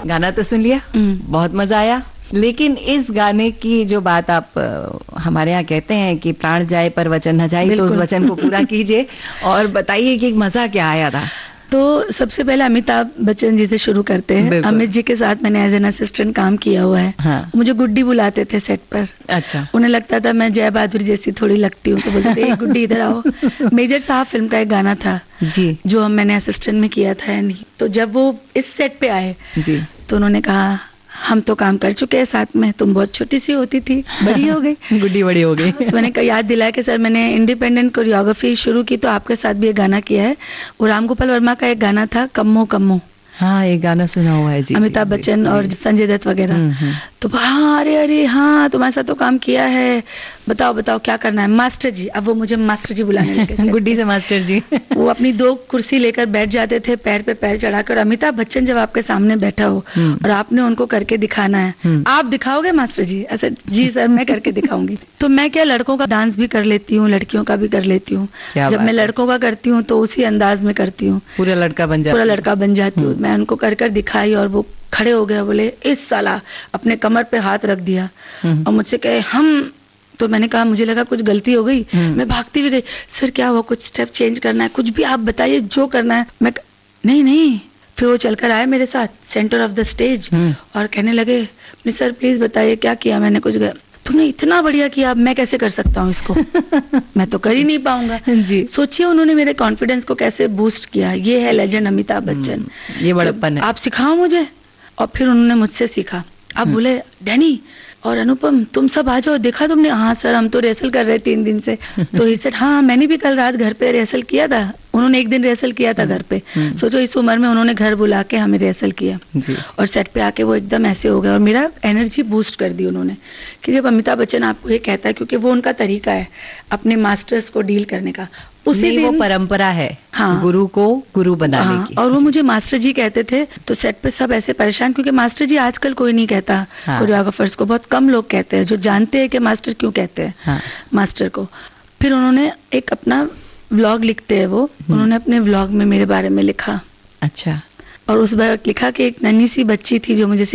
गाना तो सुन लिया, बहुत मजा आया, लेकिन इस गाने की जो बात आप हमारे यहाँ कहते हैं कि प्राण जाए पर वचन न जाए, तो उस वचन को पूरा कीजिए और बताइए कि मजा क्या आया था। तो सबसे पहले अमिताभ बच्चन जी से शुरू करते हैं। अमित जी के साथ मैंने एज एन असिस्टेंट काम किया हुआ है। हाँ। मुझे गुड्डी बुलाते थे सेट पर। अच्छा। उन्हें लगता था मैं जय बहादुर जैसी थोड़ी लगती हूँ, तो बोलते थे गुड्डी इधर आओ। मेजर साहब फिल्म का एक गाना था जी, जो मैंने असिस्टेंट में किया था। नहीं, तो जब वो इस सेट पे आए जी, तो उन्होंने कहा हम तो काम कर चुके हैं साथ में, तुम बहुत छोटी सी होती थी, बड़ी हो गई। गुड्डी बड़ी हो गई। तो मैंने याद दिलाया कि सर मैंने इंडिपेंडेंट कोरियोग्राफी शुरू की तो आपके साथ भी एक गाना किया है। वो राम गोपाल वर्मा का एक गाना था कम्मो कम्मो। हाँ, एक गाना सुना हुआ है जी, अमिताभ बच्चन और संजय दत्त वगैरह। तो हाँ, अरे हाँ, तुम्हारे साथ तो काम किया है, बताओ बताओ क्या करना है। मास्टर जी, अब वो मुझे मास्टर जी बुलाने लगे। गुड्डी से मास्टर जी। वो अपनी 2 कुर्सी लेकर बैठ जाते थे, पैर पे पैर चढ़ाकर। अमिताभ बच्चन जब आपके सामने बैठा हो और आपने उनको करके दिखाना है, आप दिखाओगे मास्टर जी? ऐसा, जी सर मैं करके दिखाऊंगी। तो मैं क्या, लड़कों का डांस भी कर लेती हूँ, लड़कियों का भी कर लेती हूँ। जब मैं लड़कों का करती हूँ तो उसी अंदाज में करती हूँ, पूरा लड़का बन जाती हूँ। मैं उनको कर कर दिखाई और वो खड़े हो गए, बोले इस साला, अपने कमर पे हाथ रख दिया और मुझसे कहे हम। तो मैंने कहा, मुझे लगा कुछ गलती हो गई, मैं भागती भी गई। सर क्या हुआ, कुछ स्टेप चेंज करना है, कुछ भी आप बताइए जो करना है। मैं नहीं। फिर वो चलकर आए मेरे साथ सेंटर ऑफ द स्टेज और कहने लगे, सर प्लीज बताइए क्या किया मैंने। कुछ तुमने इतना बढ़िया किया, अब मैं कैसे कर सकता हूँ इसको। मैं तो कर ही नहीं पाऊंगा जी। सोचिए उन्होंने मेरे कॉन्फिडेंस को कैसे बूस्ट किया। ये है लेजेंड अमिताभ बच्चन, ये बड़प्पन है। आप सिखाओ मुझे। और फिर उन्होंने मुझसे सीखा। अब बोले डैनी और अनुपम तुम सब आ जाओ, देखा तुमने? हाँ सर, हम तो रिहर्सल कर रहे 3 दिन से। तो ही सेड हाँ, मैंने भी कल रात घर पे रिहर्सल किया था। उन्होंने एक दिन रिहर्सल किया था घर पे। सोचो इस उम्र में उन्होंने घर बुला के हमें रिहर्सल किया और सेट पे आके वो एकदम ऐसे हो गए और मेरा एनर्जी बूस्ट कर दी उन्होंने। कि जब अमिताभ बच्चन आपको ये कहता है, क्योंकि वो उनका तरीका है अपने मास्टर्स को डील करने का, उसी दिन वो परंपरा है। हाँ, गुरु को गुरु बनाने की। और वो मुझे मास्टर जी कहते थे। तो सेट पे सब ऐसे परेशान, क्योंकि मास्टर जी आजकल कोई नहीं कहता। कोरियोग्राफर्स को बहुत कम लोग कहते हैं जो जानते हैं कि मास्टर क्यों कहते हैं मास्टर को। फिर उन्होंने एक अपना व्लॉग लिखते हैं वो, उन्होंने अपने व्लॉग में मेरे बारे में लिखा। अच्छा। और उस बार लिखा कि एक नन्ही सी बच्ची थी जो मुझे